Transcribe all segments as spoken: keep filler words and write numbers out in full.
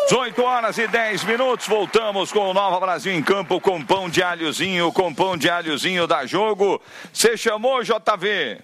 dezoito horas e dez minutos, voltamos com o Nova Brasil em campo com pão de alhozinho, com pão de alhozinho da Jogo. Você chamou, J V?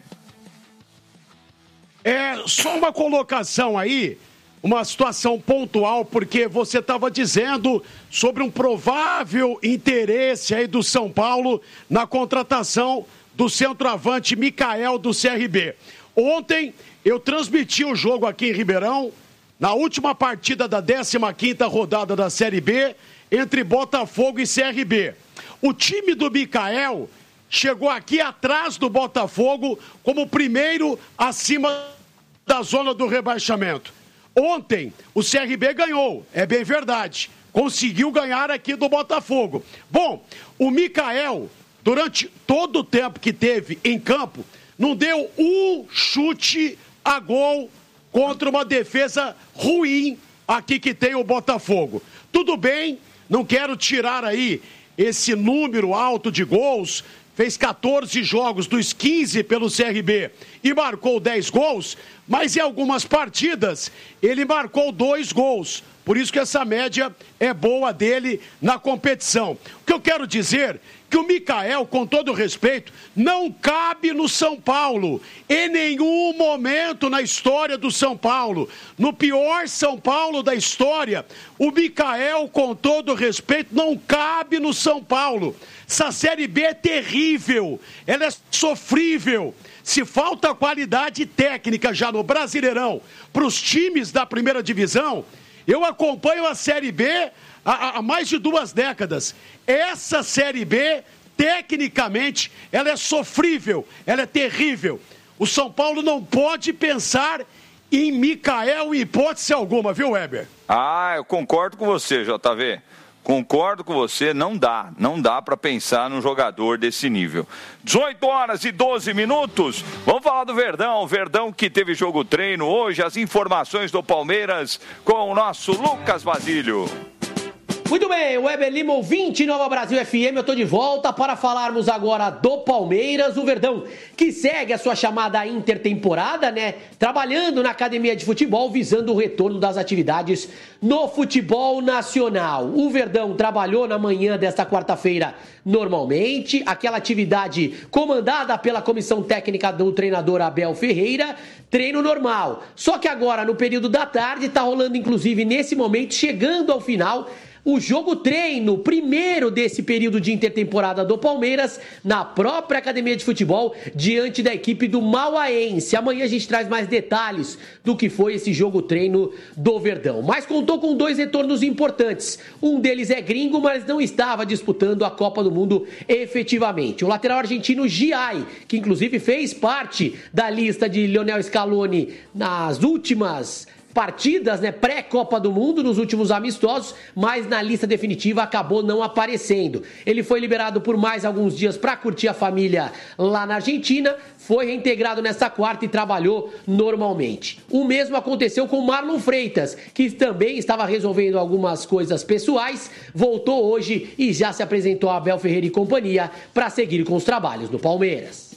É, só uma colocação aí, uma situação pontual, porque você estava dizendo sobre um provável interesse aí do São Paulo na contratação do centroavante Mikael do C R B. Ontem eu transmiti o jogo aqui em Ribeirão, na última partida da décima quinta rodada da Série B, entre Botafogo e C R B. O time do Mikael chegou aqui atrás do Botafogo como primeiro acima da zona do rebaixamento. Ontem, o C R B ganhou, é bem verdade. Conseguiu ganhar aqui do Botafogo. Bom, o Mikael, durante todo o tempo que teve em campo, não deu um chute a gol contra uma defesa ruim aqui que tem o Botafogo. Tudo bem, não quero tirar aí esse número alto de gols, fez catorze jogos dos quinze pelo C R B e marcou dez gols, mas em algumas partidas ele marcou dois gols. Por isso que essa média é boa dele na competição. O que eu quero dizer que o Mikael, com todo respeito, não cabe no São Paulo. Em nenhum momento na história do São Paulo. No pior São Paulo da história, o Mikael, com todo respeito, não cabe no São Paulo. Essa Série B é terrível, ela é sofrível. Se falta qualidade técnica já no Brasileirão para os times da primeira divisão, eu acompanho a Série B há, há mais de duas décadas. Essa Série B, tecnicamente, ela é sofrível, ela é terrível. O São Paulo não pode pensar em Mikael em hipótese alguma, viu, Weber? Ah, eu concordo com você, J V. Concordo com você, não dá, não dá para pensar num jogador desse nível. dezoito horas e doze minutos, vamos falar do Verdão, Verdão que teve jogo treino hoje, as informações do Palmeiras com o nosso Lucas Basílio. Muito bem, Weber Lima, ouvinte Nova Brasil F M, eu tô de volta para falarmos agora do Palmeiras, o Verdão, que segue a sua chamada intertemporada, né? Trabalhando na academia de futebol, visando o retorno das atividades no futebol nacional. O Verdão trabalhou na manhã desta quarta-feira normalmente, aquela atividade comandada pela comissão técnica do treinador Abel Ferreira, treino normal. Só que agora, no período da tarde, tá rolando, inclusive, nesse momento, chegando ao final, o jogo treino, primeiro desse período de intertemporada do Palmeiras, na própria academia de futebol, diante da equipe do Mauaense. Amanhã a gente traz mais detalhes do que foi esse jogo treino do Verdão. Mas contou com dois retornos importantes. Um deles é gringo, mas não estava disputando a Copa do Mundo efetivamente. O lateral argentino Giai, que inclusive fez parte da lista de Lionel Scaloni nas últimas partidas, né, pré-Copa do Mundo, nos últimos amistosos, mas na lista definitiva acabou não aparecendo. Ele foi liberado por mais alguns dias para curtir a família lá na Argentina, foi reintegrado nesta quarta e trabalhou normalmente. O mesmo aconteceu com Marlon Freitas, que também estava resolvendo algumas coisas pessoais, voltou hoje e já se apresentou a Abel Ferreira e companhia para seguir com os trabalhos no Palmeiras.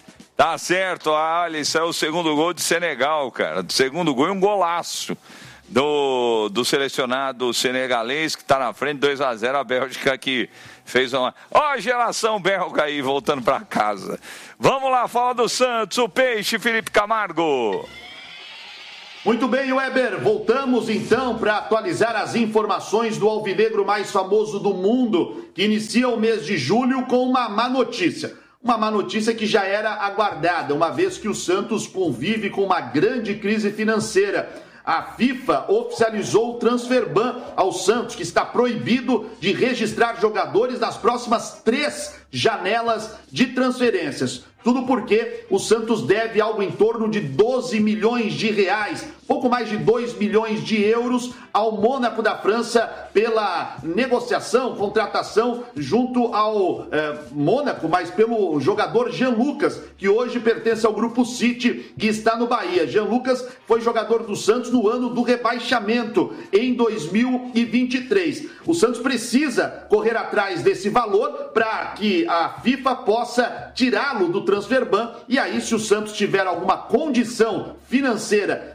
Tá certo, olha, isso é o segundo gol de Senegal, cara. O segundo gol é um golaço do, do selecionado senegalês que tá na frente, dois a zero, a Bélgica que fez uma... Ó a geração belga aí, voltando para casa. Vamos lá, fala do Santos, o Peixe, Felipe Camargo. Muito bem, Weber, voltamos então para atualizar as informações do alvinegro mais famoso do mundo, que inicia o mês de julho com uma má notícia. Uma má notícia que já era aguardada, uma vez que o Santos convive com uma grande crise financeira. A FIFA oficializou o transfer ban ao Santos, que está proibido de registrar jogadores nas próximas três janelas de transferências. Tudo porque o Santos deve algo em torno de doze milhões de reais, pouco mais de dois milhões de euros ao Mônaco da França pela negociação, contratação junto ao eh, Mônaco, mas pelo jogador Jean Lucas, que hoje pertence ao Grupo City, que está no Bahia. Jean Lucas foi jogador do Santos no ano do rebaixamento, em dois mil e vinte e três. O Santos precisa correr atrás desse valor para que a FIFA possa tirá-lo do transfer ban, e aí, se o Santos tiver alguma condição financeira de buscar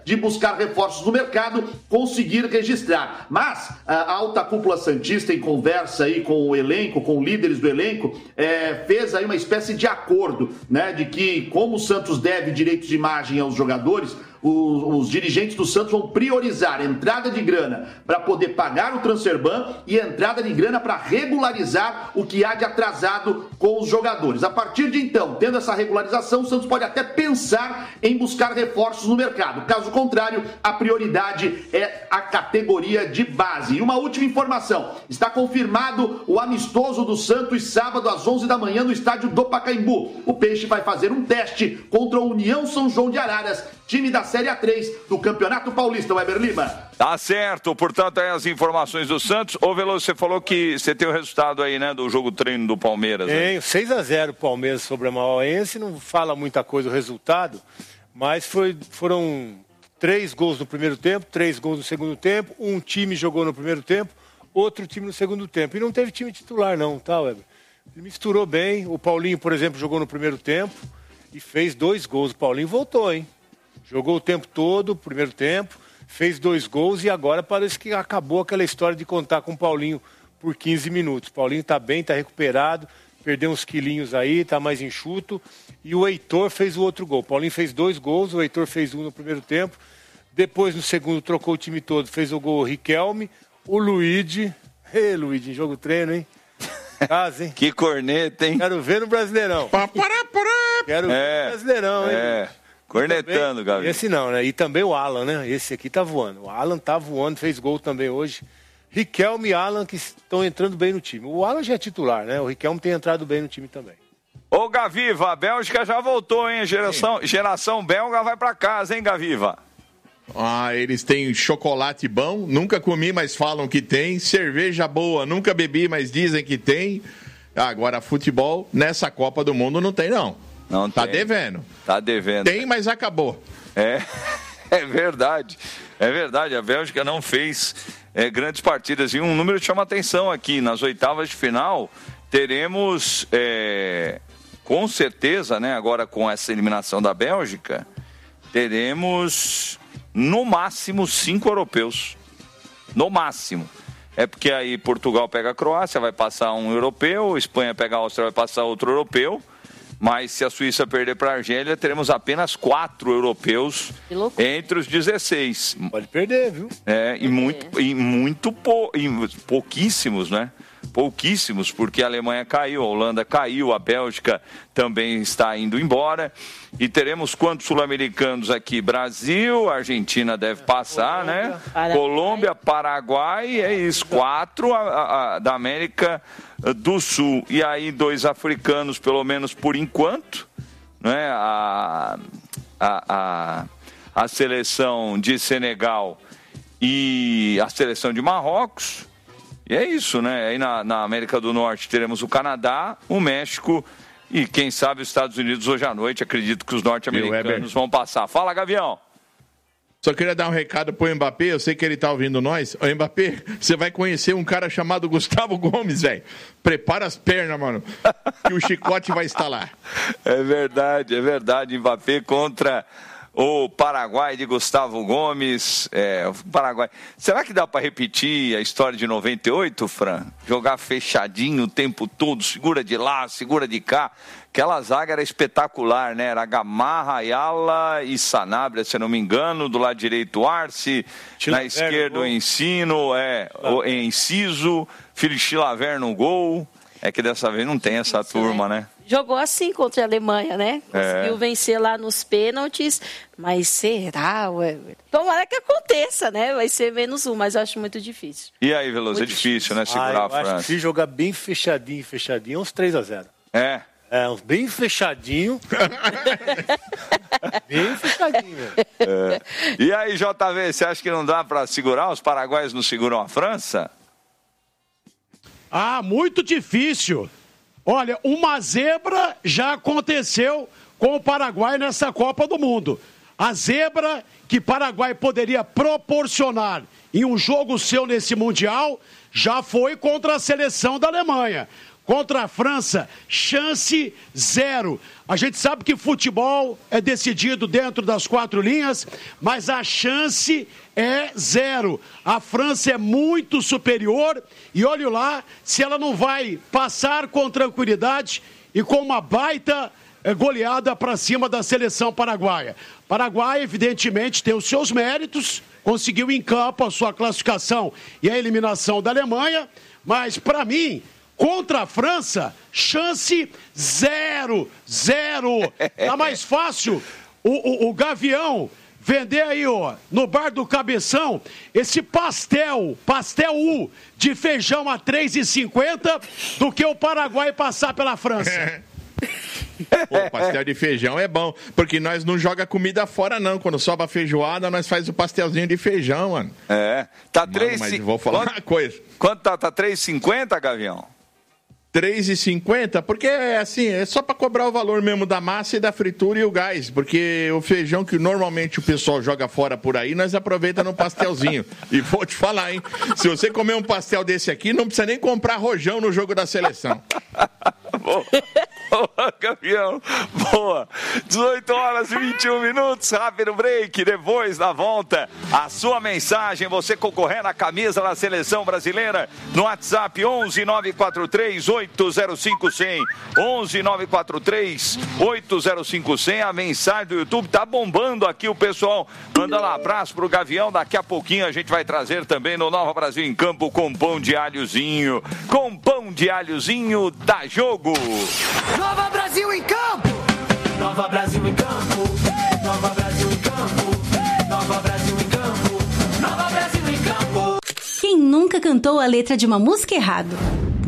buscar reforços no mercado, conseguir registrar. Mas a alta cúpula santista, em conversa aí com o elenco, com líderes do elenco, é, fez aí uma espécie de acordo, né, de que como o Santos deve direitos de imagem aos jogadores, os, os dirigentes do Santos vão priorizar entrada de grana para poder pagar o transferban e entrada de grana para regularizar o que há de atrasado com os jogadores. A partir de então, tendo essa regularização, o Santos pode até pensar em buscar reforços no mercado. Caso contrário, a prioridade é a categoria de base. E uma última informação, está confirmado o amistoso do Santos sábado às onze da manhã no estádio do Pacaembu. O Peixe vai fazer um teste contra o União São João de Araras, time da Série A três do Campeonato Paulista, Weber Lima. Tá certo, portanto, aí as informações do Santos. Ô, Veloso, você falou que você tem o resultado aí, né, do jogo treino do Palmeiras. Tem, seis a zero Palmeiras sobre a Mauaense, não fala muita coisa o resultado, mas foi, foram três gols no primeiro tempo, três gols no segundo tempo, um time jogou no primeiro tempo, outro time no segundo tempo. E não teve time titular não, tá, Weber? Ele misturou bem, o Paulinho, por exemplo, jogou no primeiro tempo e fez dois gols. O Paulinho voltou, hein? Jogou o tempo todo, primeiro tempo, fez dois gols e agora parece que acabou aquela história de contar com o Paulinho por quinze minutos. O Paulinho está bem, está recuperado, perdeu uns quilinhos aí, está mais enxuto. E o Heitor fez o outro gol. O Paulinho fez dois gols, o Heitor fez um no primeiro tempo. Depois, no segundo, trocou o time todo, fez o gol o Riquelme, o Luigi. Ê, Luigi, em jogo treino, hein? Casa, hein? Que corneta, hein? Quero ver no Brasileirão. Quero ver é, no Brasileirão, hein? É. Cornetando, Gabi. Esse não, né? E também o Alan, né? Esse aqui tá voando. O Alan tá voando, fez gol também hoje. Riquelme e Alan que estão entrando bem no time. O Alan já é titular, né? O Riquelme tem entrado bem no time também. Ô, Gaviva, a Bélgica já voltou, hein? Geração, geração belga vai pra casa, hein, Gaviva? Ah, eles têm chocolate bom, nunca comi, mas falam que tem. Cerveja boa, nunca bebi, mas dizem que tem. Agora, futebol, nessa Copa do Mundo não tem, não. Não tá tem. devendo. Tá devendo. Tem, mas acabou. É, é verdade. É verdade. A Bélgica não fez é, grandes partidas. E um número chama atenção aqui. Nas oitavas de final, teremos, é, com certeza, né, agora com essa eliminação da Bélgica, teremos, no máximo, cinco europeus. No máximo. É porque aí Portugal pega a Croácia, vai passar um europeu. Espanha pega a Áustria, vai passar outro europeu. Mas se a Suíça perder para a Argélia, teremos apenas quatro europeus entre os dezesseis. Pode perder, viu? É, e muito, e muito pou, e pouquíssimos, né? Pouquíssimos, porque a Alemanha caiu, a Holanda caiu, a Bélgica também está indo embora. E teremos quantos sul-americanos aqui? Brasil, a Argentina deve passar, Colômbia, né? Paraguai. Colômbia, Paraguai, é isso, quatro a, a, a, da América do Sul. E aí dois africanos, pelo menos por enquanto, né? A, a, a, a seleção de Senegal e a seleção de Marrocos. E é isso, né? Aí na, na América do Norte teremos o Canadá, o México e quem sabe os Estados Unidos hoje à noite. Acredito que os norte-americanos vão passar. Fala, Gavião. Só queria dar um recado pro Mbappé, eu sei que ele tá ouvindo nós. Ô, Mbappé, você vai conhecer um cara chamado Gustavo Gomes, velho. Prepara as pernas, mano, que o chicote vai instalar. É verdade, é verdade. Mbappé contra o Paraguai de Gustavo Gomes. É, o Paraguai. Será que dá para repetir a história de noventa e oito, Fran? Jogar fechadinho o tempo todo, segura de lá, segura de cá. Aquela zaga era espetacular, né? Era Gamarra, Ayala e Sanabria, se não me engano. Do lado direito, o Arce. Chilaver na esquerda, o Ensino, é, o Enciso. Filho Chilaver no gol. É que dessa vez não tem essa turma, né? Jogou assim contra a Alemanha, né? Conseguiu é. vencer lá nos pênaltis. Mas será? Ué? Tomara que aconteça, né? Vai ser menos um, mas eu acho muito difícil. E aí, Veloso? É difícil, né? Segurar ah, a França. Acho que se jogar bem fechadinho, fechadinho, uns três a zero. É? É, uns bem fechadinho. Bem fechadinho, velho. É. E aí, J V, você acha que não dá para segurar? Os paraguaios não seguram a França? Ah, muito difícil. Olha, uma zebra já aconteceu com o Paraguai nessa Copa do Mundo. A zebra que o Paraguai poderia proporcionar em um jogo seu nesse Mundial já foi contra a seleção da Alemanha. Contra a França, chance zero. A gente sabe que futebol é decidido dentro das quatro linhas, mas a chance é zero. A França é muito superior e olhe lá se ela não vai passar com tranquilidade e com uma baita goleada para cima da seleção paraguaia. Paraguai, evidentemente, tem os seus méritos, conseguiu em campo a sua classificação e a eliminação da Alemanha, mas para mim, contra a França, chance zero, zero. Tá mais fácil o, o, o Gavião vender aí, ó, no bar do Cabeção, esse pastel, pastel U de feijão a três reais e cinquenta centavos do que o Paraguai passar pela França. Pô, pastel de feijão é bom, porque nós não joga comida fora, não. Quando sobra feijoada, nós faz o pastelzinho de feijão, mano. É, tá Mano, três... mas vou falar Quanto... uma coisa. Quanto tá? Tá três reais e cinquenta, Gavião? três reais e cinquenta, porque é assim, é só para cobrar o valor mesmo da massa e da fritura e o gás, porque o feijão que normalmente o pessoal joga fora por aí, nós aproveita no pastelzinho. E vou te falar, hein, se você comer um pastel desse aqui, não precisa nem comprar rojão no jogo da seleção. Boa, boa, Gavião, boa. dezoito horas e vinte e um minutos, rápido break, depois da volta, a sua mensagem, você concorrendo à camisa da seleção brasileira, no WhatsApp onze nove quatro três oito zero cinco zero zero, onze nove quatro três oito zero cinco zero zero, a mensagem do YouTube tá bombando aqui, o pessoal mandando um abraço pro Gavião, daqui a pouquinho a gente vai trazer também no Nova Brasil em Campo com pão de alhozinho, com pão de alhozinho da Jogo. Nova Brasil em Campo! Nova Brasil em Campo! Nova Brasil em Campo! Nova Brasil em Campo! Nova Brasil em Campo! Quem nunca cantou a letra de uma música errado?